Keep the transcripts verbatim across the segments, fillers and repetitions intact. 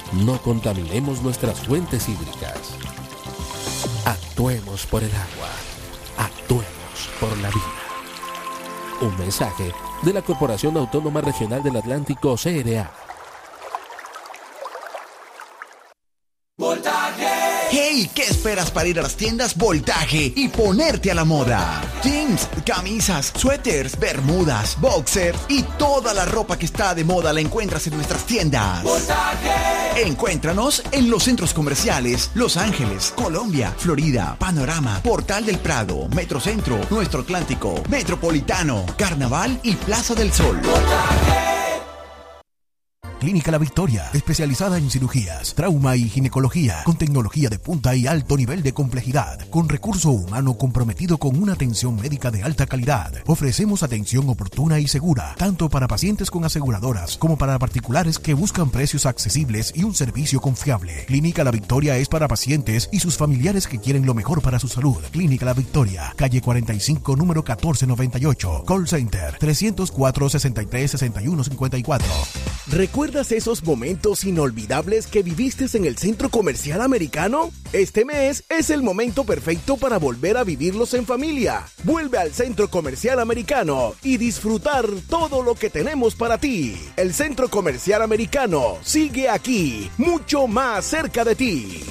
no contaminemos nuestras fuentes hídricas. Actuemos por el agua. Actuemos por la vida. Un mensaje de la Corporación Autónoma Regional del Atlántico, C R A. ¡Hey! ¿Qué esperas para ir a las tiendas Voltaje y ponerte a la moda? Jeans, camisas, suéteres, bermudas, boxers y toda la ropa que está de moda la encuentras en nuestras tiendas. ¡Voltaje! Encuéntranos en los centros comerciales Los Ángeles, Colombia, Florida, Panorama, Portal del Prado, Metrocentro, Nuestro Atlántico, Metropolitano, Carnaval y Plaza del Sol. ¡Voltaje! Clínica La Victoria, especializada en cirugías, trauma y ginecología, con tecnología de punta y alto nivel de complejidad, con recurso humano comprometido con una atención médica de alta calidad. Ofrecemos atención oportuna y segura, tanto para pacientes con aseguradoras como para particulares que buscan precios accesibles y un servicio confiable. Clínica La Victoria es para pacientes y sus familiares que quieren lo mejor para su salud. Clínica La Victoria, calle cuarenta y cinco, número catorce noventa y ocho. Call Center trescientos cuatro, sesenta y tres, sesenta y uno cincuenta y cuatro. ¿Recuerdas esos momentos inolvidables que viviste en el Centro Comercial Americano? Este mes es el momento perfecto para volver a vivirlos en familia. Vuelve al Centro Comercial Americano y disfrutar todo lo que tenemos para ti. El Centro Comercial Americano sigue aquí, mucho más cerca de ti.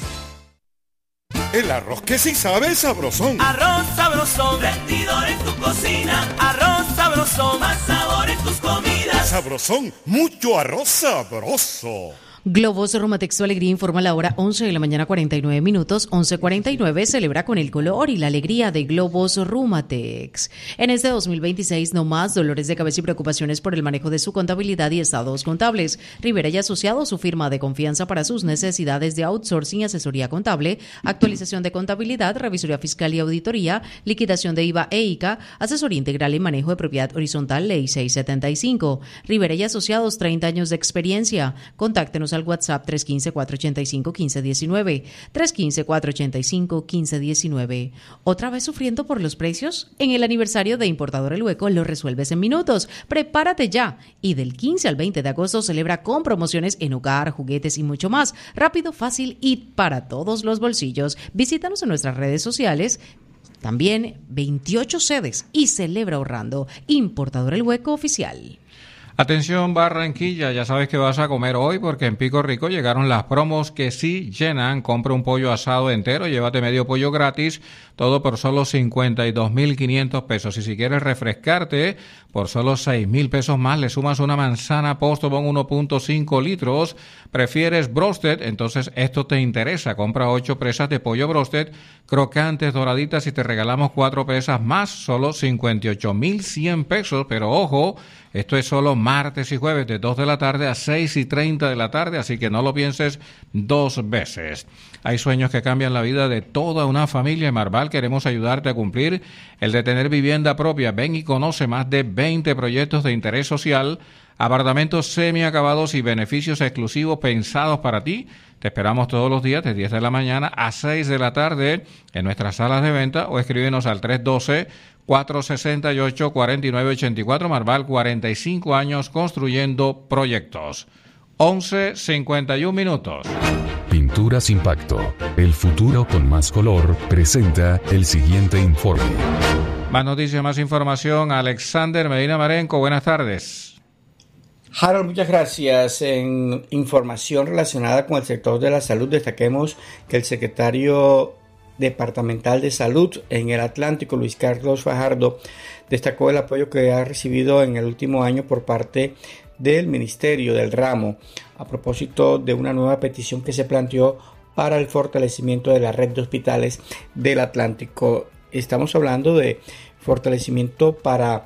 El arroz que sí sabe sabrosón. Arroz sabrosón, rendidor en tu cocina. Arroz sabrosón, más sabor en tus comidas. Sabrosón, mucho arroz sabroso. Globos Rumatex, tu alegría, informa la hora once de la mañana, cuarenta y nueve minutos. once cuarenta y nueve, celebra con el color y la alegría de Globos Rumatex. En este dos mil veintiséis, no más dolores de cabeza y preocupaciones por el manejo de su contabilidad y estados contables. Rivera y Asociados, su firma de confianza para sus necesidades de outsourcing, asesoría contable, actualización de contabilidad, revisoría fiscal y auditoría, liquidación de I V A e I C A, asesoría integral y manejo de propiedad horizontal, ley seiscientos setenta y cinco. Rivera y Asociados, treinta años de experiencia. Contáctenos al WhatsApp tres uno cinco, cuatro ocho cinco, uno cinco uno nueve, tres uno cinco, cuatro ocho cinco, uno cinco uno nueve. ¿Otra vez sufriendo por los precios? En el aniversario de Importador El Hueco lo resuelves en minutos. Prepárate ya. Y del quince al veinte de agosto celebra con promociones en hogar, juguetes y mucho más. Rápido, fácil y para todos los bolsillos. Visítanos en nuestras redes sociales. También veintiocho sedes y celebra ahorrando. Importador El Hueco Oficial. Atención Barranquilla, ya sabes que vas a comer hoy porque en Pico Rico llegaron las promos que sí llenan. Compra un pollo asado entero, llévate medio pollo gratis, todo por solo cincuenta y dos mil quinientos pesos. Y si quieres refrescarte, por solo seis mil pesos más le sumas una manzana Postobón uno punto cinco litros. ¿Prefieres broasted? Entonces esto te interesa. Compra ocho presas de pollo broasted, crocantes, doraditas y te regalamos cuatro presas más, solo cincuenta y ocho mil cien pesos. Pero ojo, esto es solo martes y jueves de dos de la tarde a seis y treinta de la tarde, así que no lo pienses dos veces. Hay sueños que cambian la vida de toda una familia. En Marval queremos ayudarte a cumplir el de tener vivienda propia. Ven y conoce más de veinte proyectos de interés social, apartamentos semiacabados y beneficios exclusivos pensados para ti. Te esperamos todos los días de diez de la mañana a seis de la tarde en nuestras salas de venta o escríbenos al tres uno dos, cuatro seis ocho, cuatro nueve ocho cuatro. Marval, cuarenta y cinco años construyendo proyectos. once cincuenta y uno minutos. Pinturas Impacto, el futuro con más color, presenta el siguiente informe. Más noticias, más información. Alexander Medina Marenco, buenas tardes. Harold, muchas gracias. En información relacionada con el sector de la salud, destaquemos que el secretario departamental de salud en el Atlántico, Luis Carlos Fajardo, destacó el apoyo que ha recibido en el último año por parte del Ministerio del Ramo a propósito de una nueva petición que se planteó para el fortalecimiento de la red de hospitales del Atlántico. Estamos hablando de fortalecimiento para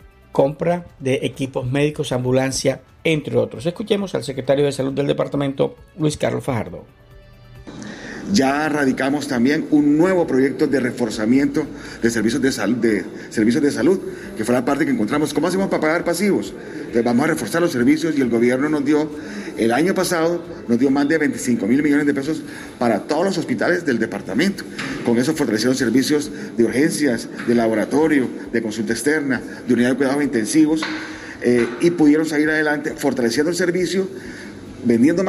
compra de equipos médicos, ambulancia, entre otros. Escuchemos al secretario de Salud del departamento, Luis Carlos Fajardo. Ya radicamos también un nuevo proyecto de reforzamiento de servicios de salud, de servicios de salud, que fue la parte que encontramos. ¿Cómo hacemos para pagar pasivos? Entonces vamos a reforzar los servicios y el gobierno nos dio, el año pasado, nos dio más de veinticinco mil millones de pesos para todos los hospitales del departamento. Con eso fortalecieron servicios de urgencias, de laboratorio, de consulta externa, de unidad de cuidados intensivos, eh, y pudieron salir adelante fortaleciendo el servicio, vendiendo más